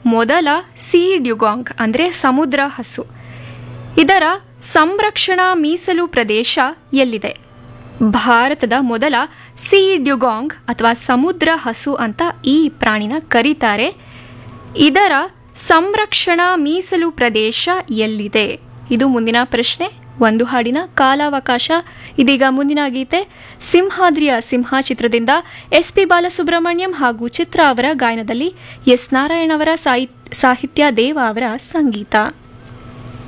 ಮೊದಲ ಸೀ ಡ್ಯುಗಾಂಗ್ ಅಂದರೆ ಸಮುದ್ರ ಹಸು. ಇದರ ಸಂರಕ್ಷಣಾ ಮೀಸಲು ಪ್ರದೇಶ ಎಲ್ಲಿದೆ? ಭಾರತದ ಮೊದಲ ಸೀ ಡ್ಯುಗಾಂಗ್ ಅಥವಾ ಸಮುದ್ರ ಹಸು ಅಂತ ಈ ಪ್ರಾಣಿನ ಕರೀತಾರೆ. ಇದರ ಸಂರಕ್ಷಣಾ ಮೀಸಲು ಪ್ರದೇಶ ಎಲ್ಲಿದೆ? ಇದು ಮುಂದಿನ ಪ್ರಶ್ನೆ. ಒಂದು ಹಾಡಿನ ಕಾಲಾವಕಾಶ. ಇದೀಗ ಮುಂದಿನ ಗೀತೆ ಸಿಂಹಾದ್ರಿಯ ಸಿಂಹ ಚಿತ್ರದಿಂದ SP ಬಾಲಸುಬ್ರಹ್ಮಣ್ಯಂ ಹಾಗೂ ಚಿತ್ರ ಅವರ ಗಾಯನದಲ್ಲಿ ಎಸ್ ನಾರಾಯಣ್ ಅವರ ಸಾಹಿತ್ಯ, ದೇವ ಅವರ ಸಂಗೀತ.